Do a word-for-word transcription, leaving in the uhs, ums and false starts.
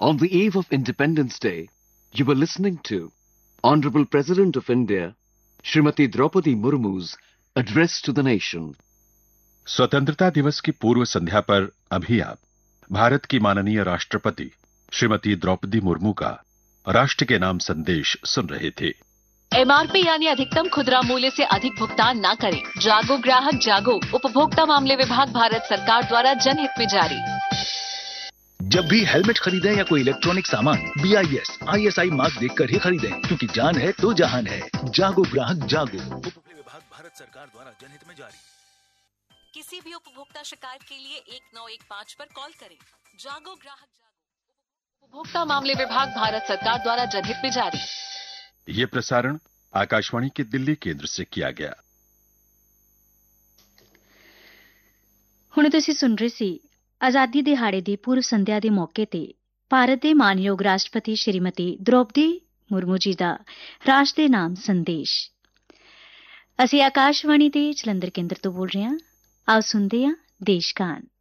On the eve of Independence Day, you were listening to Honorable President of India, Srimati Draupadi Murmu's address to the nation. स्वतंत्रता दिवस की पूर्व संध्या पर अभी आप भारत की माननीय राष्ट्रपति श्रीमती द्रौपदी मुर्मू का राष्ट्र के नाम संदेश सुन रहे थे। एमआरपी यानी अधिकतम खुदरा मूल्य से अधिक भुगतान न करें। जागो ग्राहक जागो। उपभोक्ता मामले विभाग, भारत सरकार द्वारा जनहित में जारी। जब भी हेलमेट खरीदें या कोई इलेक्ट्रॉनिक सामान B I S I S I mark देखकर ही खरीदें, क्योंकि जान है तो जहान है। जागो ग्राहक जागो। उपभोक्ता विभाग, भारत सरकार द्वारा जनहित में जारी। किसी भी उपभोक्ता शिकायत के लिए एक नौ एक पाँच पर कॉल करें। जागो ग्राहक जागो। उपभोक्ता मामले विभाग, भारत सरकार द्वारा जनहित में जारी। ये प्रसारण आकाशवाणी के दिल्ली केंद्र से किया गया। ਹੁਣ ਤੁਸੀਂ ਸੁਣ ਰਹੇ ਸੀ ਆਜ਼ਾਦੀ ਦਿਹਾੜੇ ਦੀ ਪੂਰਵ ਸੰਧਿਆ ਦੇ ਮੌਕੇ ਤੇ ਭਾਰਤ ਦੇ ਮਾਨਯੋਗ ਰਾਸ਼ਟਰਪਤੀ ਸ਼੍ਰੀਮਤੀ ਦ੍ਰੌਪਦੀ ਮੁਰਮੂ ਜੀ ਦਾ ਰਾਸ਼ਟਰ ਦੇ ਨਾਮ ਸੰਦੇਸ਼। ਅਸੀਂ ਆਕਾਸ਼ਵਾਣੀ ਦੇ ਜਲੰਧਰ ਕੇਂਦਰ ਤੋਂ ਬੋਲ ਰਹੇ ਹਾਂ। ਆਓ ਸੁਣਦੇ ਹਾਂ ਦੇਸ਼ ਗਾਨ।